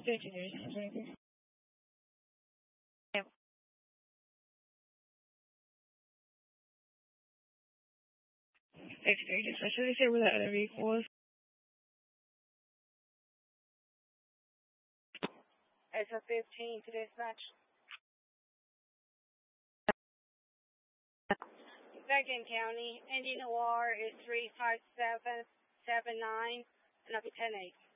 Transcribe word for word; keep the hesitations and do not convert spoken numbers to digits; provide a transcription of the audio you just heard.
Experience, especially if where the other vehicle was. It's a fifteen to dispatch. Second County, Indy Noir is three five seven seven nine, and I'll be ten eight.